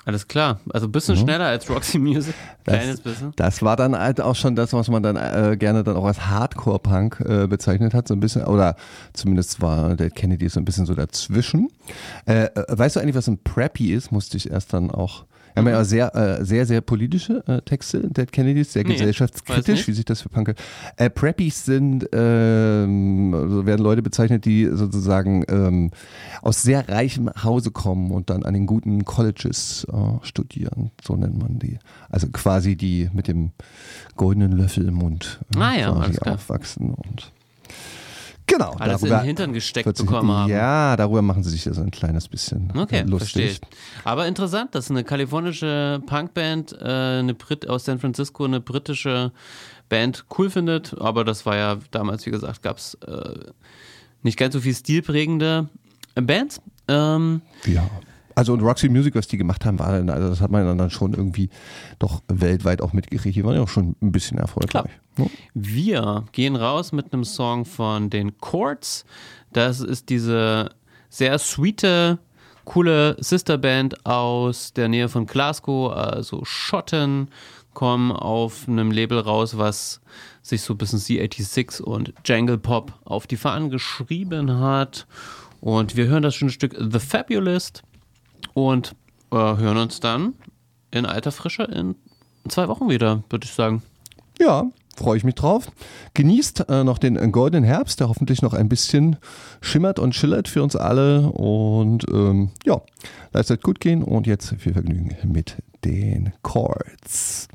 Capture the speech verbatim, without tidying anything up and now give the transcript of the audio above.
Alles klar. Also ein bisschen mhm. schneller als Roxy Music. Kleines das, bisschen. Das war dann halt auch schon das, was man dann äh, gerne dann auch als Hardcore-Punk äh, bezeichnet hat, so ein bisschen, oder zumindest war Dead Kennedy so ein bisschen so dazwischen. Äh, weißt du eigentlich, was ein Preppy ist? Musste ich erst dann auch. Wir haben ja sehr, äh, sehr, sehr politische äh, Texte, Dead Kennedys, sehr nee, gesellschaftskritisch, wie sich das für Punk. Äh, Preppies sind, ähm, also werden Leute bezeichnet, die sozusagen ähm, aus sehr reichem Hause kommen und dann an den guten Colleges äh, studieren, so nennt man die. Also quasi die mit dem goldenen Löffel im Mund äh, ah, ja, quasi aufwachsen und genau. Alles in den Hintern gesteckt sich, bekommen haben. Ja, darüber machen sie sich so ein kleines bisschen okay, lustig. Verstehe ich. Aber interessant, dass eine kalifornische Punkband, äh, eine Brit aus San Francisco, eine britische Band cool findet. Aber das war ja damals, wie gesagt, gab es äh, nicht ganz so viel stilprägende Bands. Ähm, ja. Also und Roxy Music, was die gemacht haben, war dann, also das hat man dann schon irgendwie doch weltweit auch mitgekriegt. Die waren ja auch schon ein bisschen erfolgreich. Ja. Wir gehen raus mit einem Song von den Chords. Das ist diese sehr sweete, coole Sisterband aus der Nähe von Glasgow, also Schotten, kommen auf einem Label raus, was sich so ein bisschen C sechsundachtzig und Jangle Pop auf die Fahnen geschrieben hat. Und wir hören das schöne Stück The Fabulist und äh, hören uns dann in alter Frische in zwei Wochen wieder, würde ich sagen. Ja, freue ich mich drauf. Genießt äh, noch den äh, goldenen Herbst, der hoffentlich noch ein bisschen schimmert und schillert für uns alle. Und ähm, ja, lasst es gut gehen und jetzt viel Vergnügen mit den Chords.